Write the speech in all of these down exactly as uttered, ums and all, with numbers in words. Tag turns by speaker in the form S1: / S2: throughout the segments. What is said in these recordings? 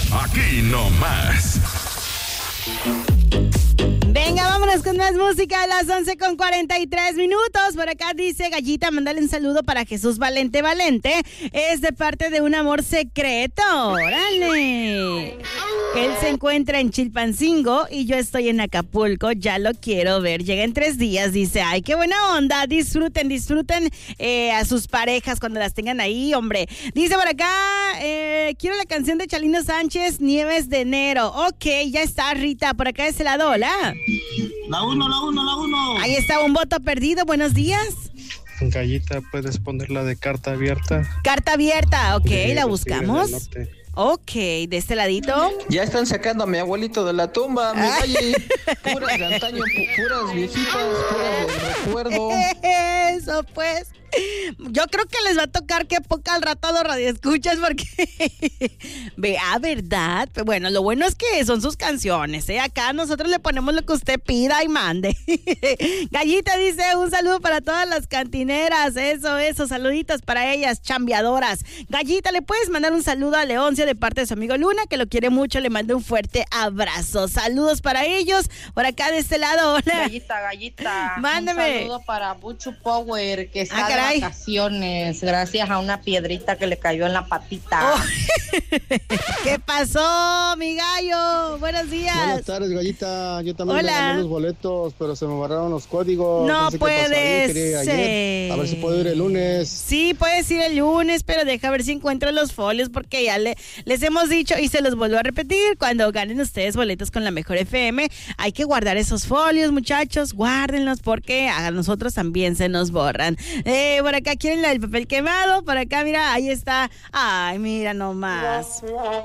S1: Aquí nomás.
S2: Venga, vámonos con más música a las once con cuarenta y tres minutos. Por acá dice Gallita, mándale un saludo para Jesús Valente Valente. Es de parte de un amor secreto. ¡Órale! Él se encuentra en Chilpancingo y yo estoy en Acapulco. Ya lo quiero ver. Llega en tres días. Dice, ay, qué buena onda. Disfruten, disfruten eh, a sus parejas cuando las tengan ahí, hombre. Dice por acá, eh, quiero la canción de Chalino Sánchez, Nieves de Enero. Ok, ya está, Rita. Por acá de ese lado, hola.
S3: La uno, la uno, la uno.
S2: Ahí está, un voto perdido. Buenos días.
S4: Gallita, ¿puedes ponerla de carta abierta?
S2: Carta abierta, ok,
S4: De
S2: la
S4: los Tigres
S2: buscamos.
S4: del Norte.
S2: Ok, de este ladito.
S5: Ya están sacando a mi abuelito de la tumba, mi Galli. Puras de antaño, pu- puras viejitas, puras de recuerdo.
S2: Eso pues. Yo creo que les va a tocar que poca al rato a los radioescuchas porque vea, ¿verdad? Bueno, lo bueno es que son sus canciones, ¿eh? Acá nosotros le ponemos lo que usted pida y mande. Gallita dice, un saludo para todas las cantineras, eso, eso, saluditos para ellas, chambeadoras. Gallita, ¿le puedes mandar un saludo a Leoncia de parte de su amigo Luna, que lo quiere mucho? Le mando un fuerte abrazo. Saludos para ellos. Por acá de este lado, hola.
S6: Gallita, Gallita.
S2: Mándeme.
S6: Un saludo para Buchu Power, que está
S2: Ah,
S6: de
S2: caray.
S6: vacaciones, gracias a una piedrita que le cayó en la patita.
S2: Oh. ¿Qué pasó, mi gallo? Buenos días.
S7: Buenas tardes, Gallita. Yo también
S2: Hola.
S7: me gané los boletos, pero se me borraron los códigos.
S2: No
S7: sé qué
S2: puede
S7: pasó ahí, quería ir
S2: ser.
S7: ayer. A ver si puedo ir el lunes.
S2: Sí, puedes ir el lunes, pero deja ver si encuentro los folios porque ya le, les hemos dicho y se los vuelvo a repetir. Cuando ganen ustedes boletos con la Mejor F M, hay que guardar esos folios, muchachos. Guárdenlos porque a nosotros también se nos borran. Eh, por acá quieren el papel quemado. Por acá, mira, ahí está. Ay, mira nomás.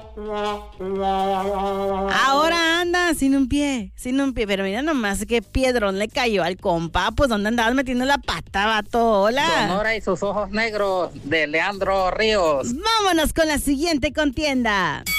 S2: Ahora anda sin un pie, sin un pie. Pero mira nomás qué piedrón le cayó al compa. Pues ¿dónde andabas metiendo la pata, vato? Hola.
S8: Sonora y sus ojos negros, de Leandro Ríos.
S2: Vámonos con la siguiente contienda.